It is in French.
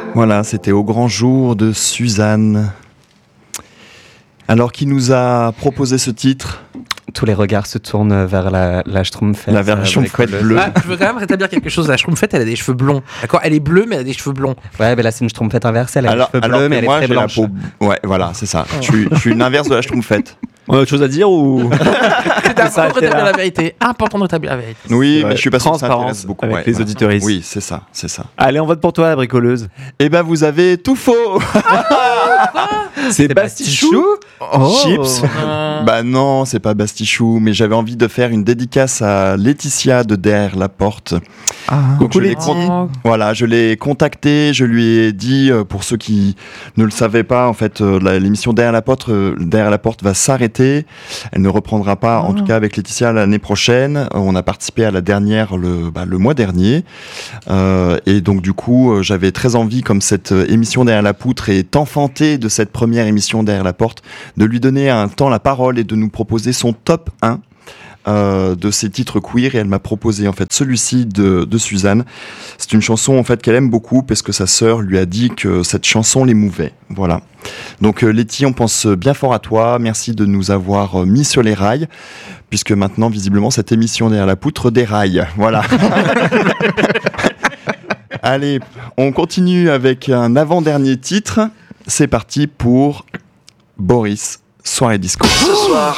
Voilà, c'était Au grand jour de Suzanne. Alors, qui nous a proposé ce titre ? Tous les regards se tournent vers la Schtroumpfette. La version bleue. Ah, je veux quand même rétablir quelque chose. La Schtroumpfette, elle a des cheveux blonds. D'accord ? Elle est bleue, mais elle a des cheveux blonds. Ouais, mais là, c'est une Schtroumpfette inversée. Elle a les cheveux bleus, mais elle est très blanche. Ouais, voilà, c'est ça. Je suis l'inverse de la Schtroumpfette. On a autre chose à dire ou C'est important de rétablir la vérité. Important de rétablir la vérité. Oui, mais je suis pas sûr que ça transparence intéresse beaucoup. avec les auditeuristes. Oui, c'est ça. Allez, on vote pour toi, la bricoleuse. Eh ben, vous avez tout faux. C'est Bastichou. Chips. Bah non, c'est pas Bastichou, mais j'avais envie de faire une dédicace à Laetitia de Derrière la Porte. Donc, Coucou Voilà, je l'ai contactée, je lui ai dit, pour ceux qui ne le savaient pas, en fait, l'émission Derrière la Porte va s'arrêter. Elle ne reprendra pas, en tout cas avec Laetitia, l'année prochaine. On a participé à la dernière le mois dernier. Et donc, du coup, j'avais très envie, comme cette émission Derrière la Poutre est enfantée de cette première émission Derrière la Porte, de lui donner un temps la parole et de nous proposer son top 1 de ses titres queer, et elle m'a proposé en fait celui-ci de Suzanne. C'est une chanson en fait qu'elle aime beaucoup parce que sa sœur lui a dit que cette chanson l'émouvait. Voilà. Donc Letty, on pense bien fort à toi. Merci de nous avoir mis sur les rails, puisque maintenant visiblement cette émission Derrière la Poutre déraille. Voilà. Allez, on continue avec un avant-dernier titre. C'est parti pour Boris, Soirée Disco. Ce soir,